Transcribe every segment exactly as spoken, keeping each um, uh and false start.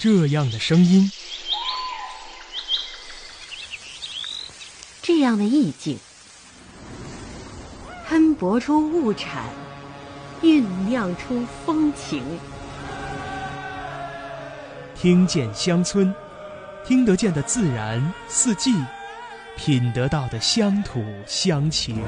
这样的声音， 这样的意境，摊薄出物产，酝酿出风情。 听见乡村，听得见的自然四季，品得到的乡土乡情。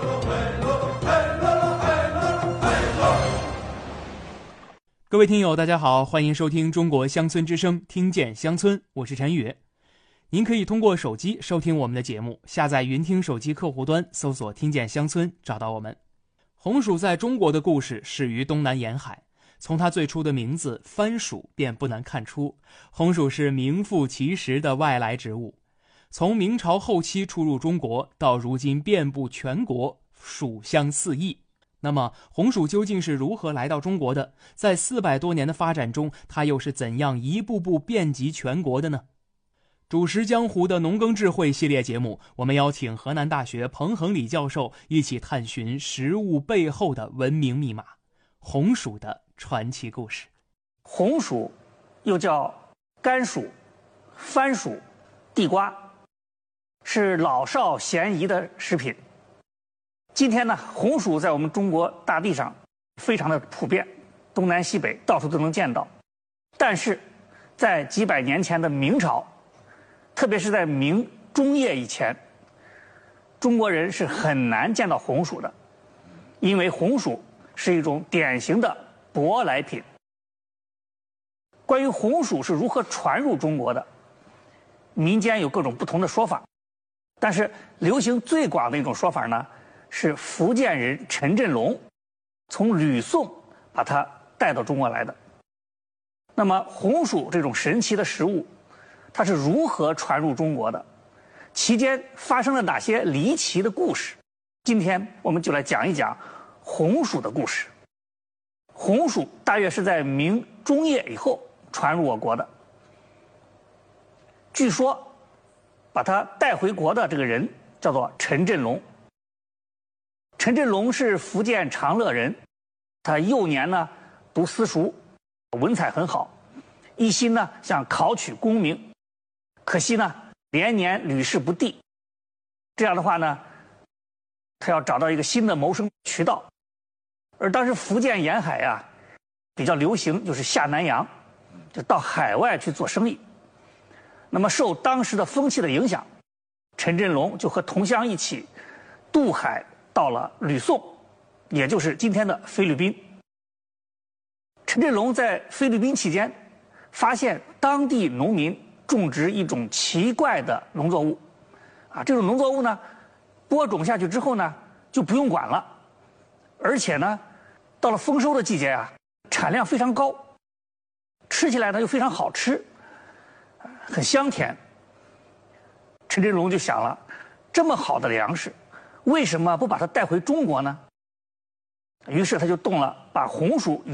各位听友大家好，欢迎收听中国乡村之声，听见乡村，我是陈宇。您可以通过手机收听我们的节目，下载云听手机客户端，搜索听见乡村，找到我们。红薯在中国的故事始于东南沿海，从它最初的名字番薯便不难看出，红薯是名副其实的外来植物。从明朝后期出入中国，到如今遍布全国，薯香四溢。那么红薯究竟是如何来到中国的？在四百多年的发展中，它又是怎样一步步遍及全国的呢？主食江湖的农耕智慧系列节目，我们邀请河南大学彭恒礼教授一起探寻食物背后的文明密码——红薯的传奇故事。 红薯又叫甘薯、番薯、地瓜，是老少咸宜的食品。今天呢，红薯在我们中国大地上非常的普遍，东南西北到处都能见到。但是在几百年前的明朝，特别是在明中叶以前，中国人是很难见到红薯的，因为红薯是一种典型的舶来品。关于红薯是如何传入中国的，民间有各种不同的说法，但是流行最广的一种说法呢，是福建人陈振龙从吕宋把它带到中国来的。那么红薯这种神奇的食物，它是如何传入中国的？期间发生了哪些离奇的故事？今天我们就来讲一讲红薯的故事。红薯大约是在明中叶以后传入我国的。据说把它带回国的这个人叫做陈振龙。陈振龙是福建长乐人，他幼年呢读私塾，文采很好，一心呢想考取功名，可惜呢连年屡试不第。这样的话呢，他要找到一个新的谋生渠道。而当时福建沿海啊比较流行就是下南洋，就到海外去做生意。那么受当时的风气的影响，陈振龙就和同乡一起渡海到了吕宋，也就是今天的菲律宾。陈振龙在菲律宾期间，发现当地农民种植一种奇怪的农作物，啊，这种农作物呢，播种下去之后呢，就不用管了，而且呢，到了丰收的季节啊，产量非常高，吃起来呢又非常好吃，很香甜。陈振龙就想了，这么好的粮食，为什么不把它带回中国呢？于是他就动了把红薯